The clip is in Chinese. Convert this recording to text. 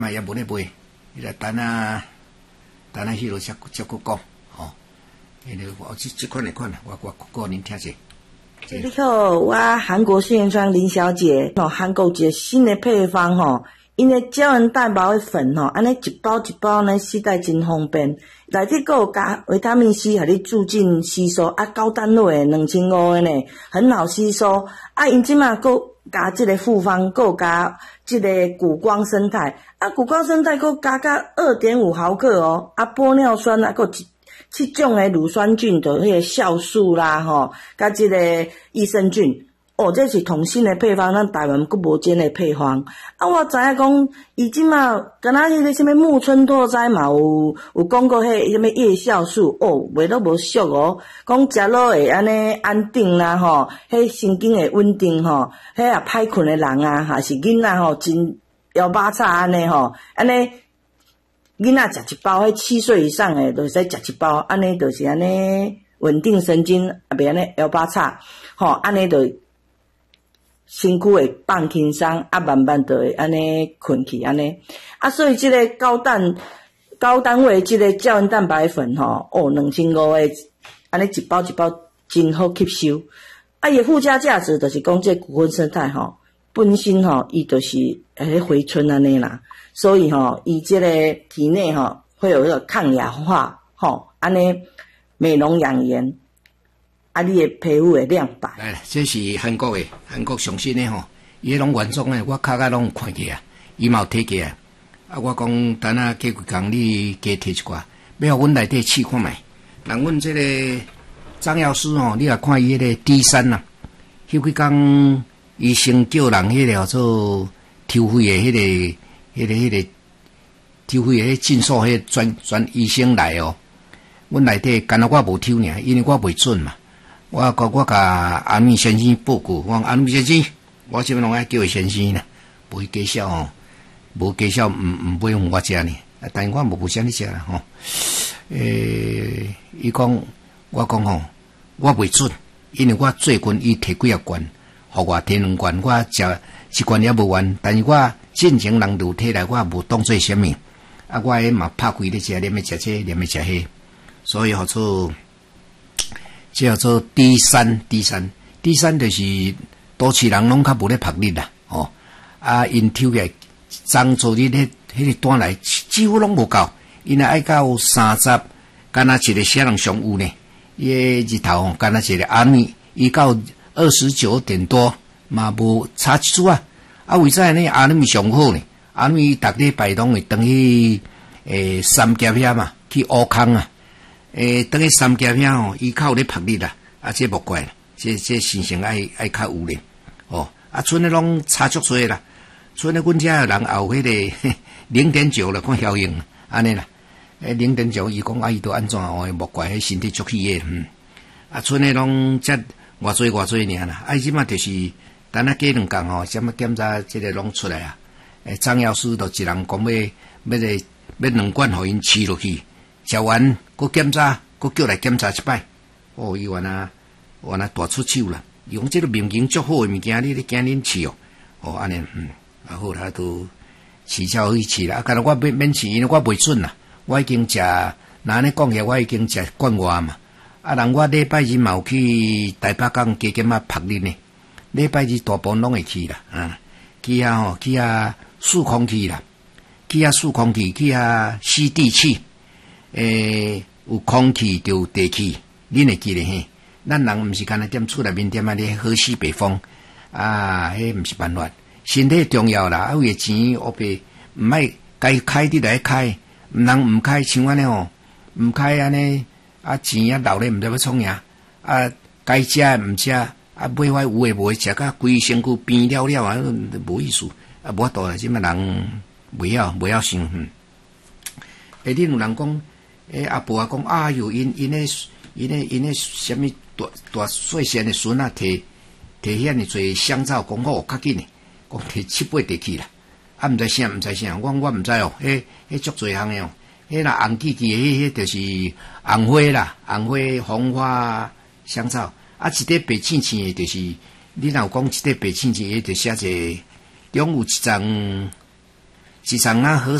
嘛也无咧卖，伊来等啊，迄落才讲，吼。迄个我这款的款，我个人听者。 你好，我韩国杏仁川林小姐，韩国一个新的配方吼，因的胶原蛋白的粉吼，安尼一包一包呢，携带真方便。内底还有加维他命 C， 互你促进吸收，啊，高单位的2500的呢，很好吸收。啊，因即马还加这个复方，还有加这个谷光生态，啊，谷光生态还加2.5毫克哦，啊，玻尿酸啊，还有7种的乳酸菌的迄个酵素啦吼，甲这个益生菌。哦，这是同新的配方，咱台湾佫无这个配方。啊，我知影讲，伊即马敢若迄个什么木村拓哉嘛有讲过迄什么叶酵素，哦，卖都无俗哦。讲食落会安尼安定啦吼，迄神经会稳定吼，迄也歹困的人啊，还是囡仔吼，真腰巴叉安尼吼，安尼囡仔食一包，迄7岁以上的就使食一包，安尼就是安尼稳定神经，也袂安尼腰巴叉，吼，安尼就。身躯会放轻松，啊，慢慢就会安尼困去安尼。啊，所以这个高单位这个胶原蛋白粉吼，哦，2500个，安尼一包一包真好吸收。啊，伊附加价值就是讲这骨根生态吼，本身吼伊就是会回春安尼啦。所以吼，伊这个体内吼会有那个抗氧化吼，安尼美容养颜。啊，你的皮肤会亮白。 来，这是韩国上新的吼，伊拢原装的，我脚甲拢有看起啊，伊嘛有摕起来。啊，我讲等下过几工你加摕一寡，要互阮内底试看觅。人阮这个张药师吼，你来看伊迄个 D3啦，迄几工医生叫人迄个叫做抽血的迄个抽血的诊所迄专医生来哦。阮内底干那我无抽尔，因为我袂准嘛。我甲安米先生报告，我讲安米先生，我这边拢爱叫伊先生啦，无加少吼，无加少，唔买互我食呢。但是我无啥物食啦吼。伊讲，我讲吼，我袂准，因为我最近伊摕几啊罐，互我摕2罐，我食1罐也无完。但是我进前人就摕来，我无当做啥物。啊，我迄嘛拍开咧食，连要食这，连要食迄，所以号做。叫做 D3 就是都市人拢较无咧晒日啦，哦，啊，因抽起来张做日迄个单来几乎拢无够，因为爱到30，敢若一个啥人上有呢？伊日头吼，敢若一个暗暝，伊到29点多嘛无差一撮啊，啊，为啥呢？暗暝上好呢？暗暝逐礼拜拢会登去三甲遐嘛，去乌空啊。等于三甲遐吼，伊较有咧晒日啦，啊，这无怪啦，这心情爱较有咧，哦，啊，剩诶拢差足多啦，剩诶阮遮人也有迄个0.9啦，看效应，安尼啦，0.9伊讲伊都安怎哦，无怪迄身体足气诶，啊，剩诶拢遮偌济尔啦，啊，即马就是等下过2工吼，什么检查即个拢出来啊，张药师就一人讲要2罐互因吃落去。食完，佮检查，佮叫来检查一摆。哦，伊原来大出手啦！伊讲这个明明足好诶物件，你惊恁饲哦？哦，安尼，啊好啦，都饲才去饲啦。啊，干若我免饲，因为我袂准啦。我已经食，那安尼讲起来，我已经食罐外嘛。啊，人我礼拜日嘛有去台北港加减啊晒日呢。礼拜日大部分拢会去啦，去遐数空气啦，去遐数空气，去遐吸地气。有空气就有地气，恁会记咧嘿？咱人毋是干那踮厝内面踮啊咧喝西北风啊，迄毋是办法。身体重要啦，啊为钱乌白毋爱该开的来开，毋通毋开像安尼吼，毋开安尼啊钱啊留咧毋知要创啥啊，该食诶毋食啊，买块有诶无诶食甲规身躯变了啊，无意思啊，无法度啦，即摆人袂晓想恁有人讲。阿婆啊，讲啊哟，因诶什么大细线诶孙啊，摕遐尼侪香皂，讲好较紧诶，讲摕7、8块去啦。啊，毋知啥，我毋知哦。迄足侪项诶哦。迄若红记诶，迄就是红花啦，红花、红花香皂。啊，一块白青青诶，就是你若有讲一块白青青诶，就写者中有一张一丛那好